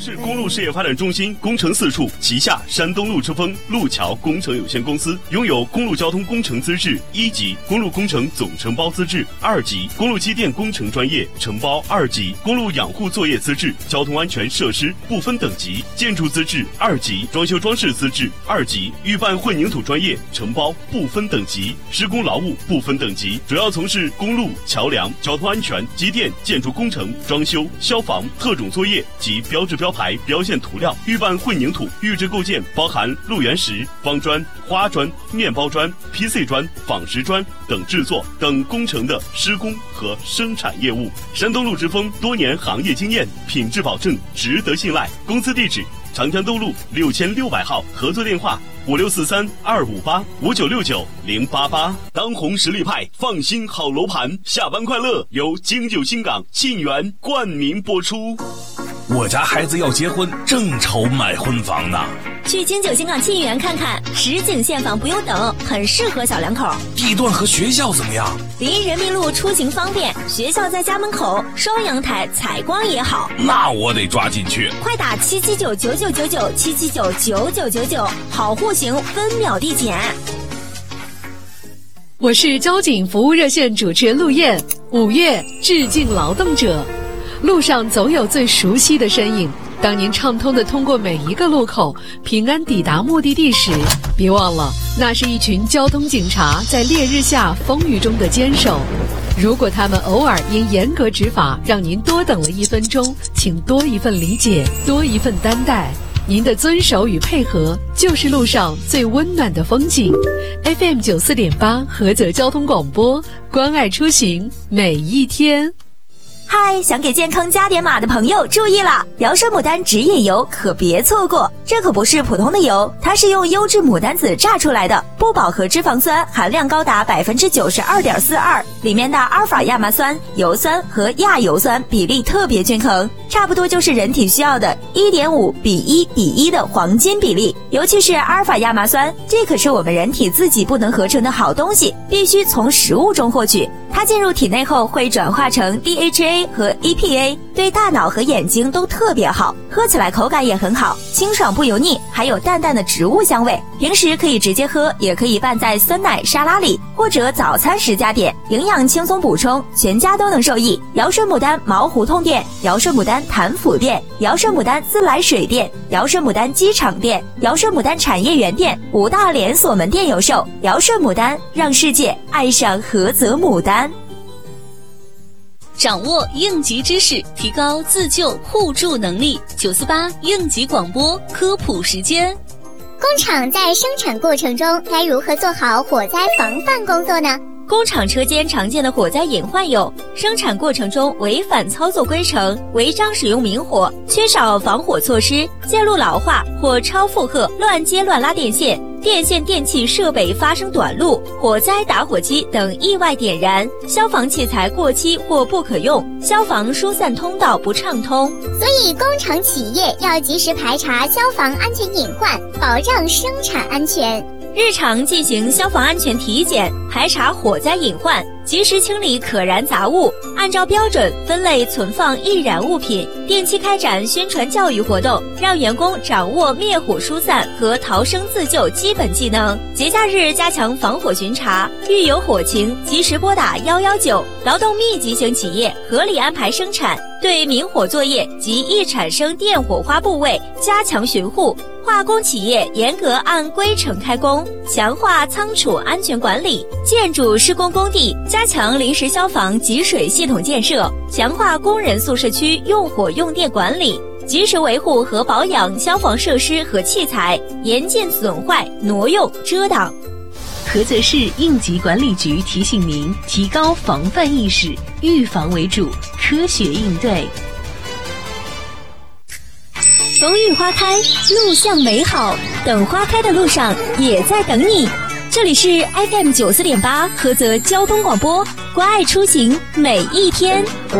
市公路事业发展中心工程4处旗下山东路之风路桥工程有限公司拥有公路交通工程资质1级、公路工程总承包资质2级、公路机电工程专业承包2级、公路养护作业资质、交通安全设施不分等级、建筑资质2级、装修装饰资质2级、预办混凝土专业承包不分等级、施工劳务不分等级，主要从事公路、桥梁、交通安全、机电、建筑工程、装修、消防、特种作业及标志标牌、标线涂料、预办混凝土、预制构件，包含路缘石、方砖、花砖、面包砖、PC 砖、仿石砖等制作等工程的施工和生产业务。山东路之风多年行业经验，品质保证，值得信赖。公司地址：长江东路6600号，合作电话5643-258-5969088。当红实力派，放心好楼盘，下班快乐由京九新港沁园冠名播出。 我家孩子要结婚，正愁买婚房呢。 去京九新港沁园看看，实景现房不用等，很适合小两口。 地段和学校怎么样？ 离人民路出行方便，学校在家门口，双阳台，采光也好。 那我得抓紧去， 快打7799999，7799999，好户型，分秒递减。 我是交警服务热线主持人陆燕。5月致敬劳动者，路上总有最熟悉的身影。当您畅通地通过每一个路口，平安抵达目的地时，别忘了，那是一群交通警察在烈日下风雨中的坚守。如果他们偶尔因严格执法让您多等了1分钟，请多一份理解，多一份担待。您的遵守与配合，就是路上最温暖的风景。FM 94.8菏泽交通广播，关爱出行每一天。 嗨，想给健康加点码的朋友注意了，瑶生牡丹指引油可别错过。这可不是普通的油，它是用优质牡丹籽榨出来的，不饱和脂肪酸含量高达 92.42%， 里面的阿尔法亚麻酸、油酸和亚油酸比例特别均衡，差不多就是人体需要的 1.5:1:1的黄金比例。尤其是阿尔法亚麻酸，这可是我们人体自己不能合成的好东西，必须从食物中获取。它进入体内后会转化成 DHA 和 EPA， 对大脑和眼睛都特别好，喝起来口感也很好，清爽不油腻，还有淡淡的植物香味。平时可以直接喝，也可以拌在酸奶沙拉里，或者早餐时加点，营养轻松补充，全家都能受益。瑶生牡丹毛胡同店、瑶生牡丹潭府店、瑶生牡丹自来水店、瑶生牡丹机场店、瑶生牡丹产业园店5大连锁门店有售。瑶生牡丹，让世界爱上菏泽牡丹。 掌握应急知识，提高自救互助能力。948应急广播科普时间。 工厂在生产过程中该如何做好火灾防范工作呢？ 工厂车间常见的火灾隐患有：生产过程中违反操作规程、违章使用明火、缺少防火措施、线路老化或超负荷、乱接乱拉电线、电线电气设备发生短路、火灾打火机等意外点燃、消防器材过期或不可用、消防疏散通道不畅通。 所以工厂企业要及时排查消防安全隐患，保障生产安全。 日常进行消防安全体检，排查火灾隐患，及时清理可燃杂物，按照标准分类存放易燃物品，定期开展宣传教育活动，让员工掌握灭火疏散和逃生自救基本技能。节假日加强防火巡查，遇有火情及时拨打119。劳动密集型企业合理安排生产，对明火作业及易产生电火花部位加强巡护。化工企业严格按规程开工，强化仓储安全管理；建筑施工工地加强临时消防集水系统建设，强化工人宿舍区用火用电管理，及时维护和保养消防设施和器材，严禁损坏、挪用、遮挡。 菏泽市应急管理局提醒您：提高防范意识，预防为主，科学应对。 风雨花开，路向美好，等花开的路上也在等你。这里是 FM 94.8菏泽交通广播，关爱出行每一天。